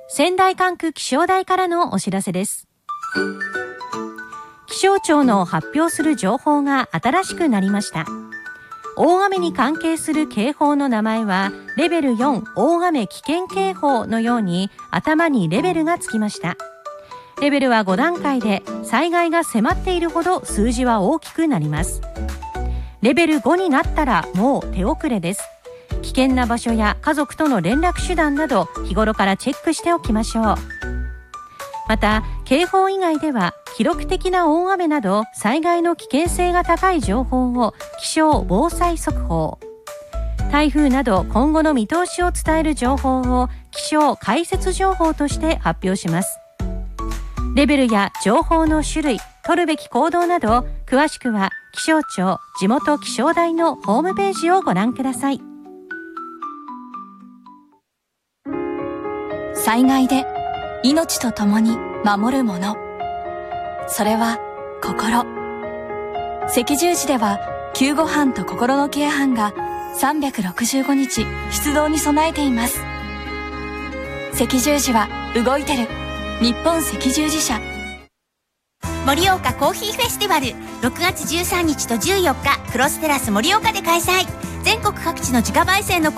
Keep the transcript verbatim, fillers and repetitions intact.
仙台管区気象台からのお知らせです。気象庁の発表する情報が新しくなりました。大雨に関係する警報の名前はレベルよん大雨危険警報のように頭にレベルがつきました。レベルはご段階で災害が迫っているほど数字は大きくなります。レベルごになったらもう手遅れです。危険な場所や家族との連絡手段など日頃からチェックしておきましょう。また警報以外では記録的な大雨など災害の危険性が高い情報を気象防災速報、台風など今後の見通しを伝える情報を気象解説情報として発表します。レベルや情報の種類、取るべき行動など詳しくは気象庁地元気象台のホームページをご覧ください。 災害で命とともに守るもの、それは心。赤十字では救護班と心のケア班がさんびゃくろくじゅうごにち出動に備えています。赤十字は動いてる。日本赤十字社。 盛岡コーヒーフェスティバルろくがつじゅうさんにちとじゅうよっかクロステラス盛岡で開催。全国各地の自家焙煎の